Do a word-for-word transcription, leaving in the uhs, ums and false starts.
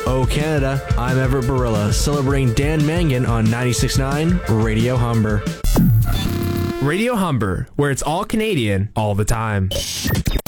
Oh Canada, I'm Everett Barilla, celebrating Dan Mangan on ninety-six point nine Radio Humber. Radio Humber, where it's all Canadian all the time.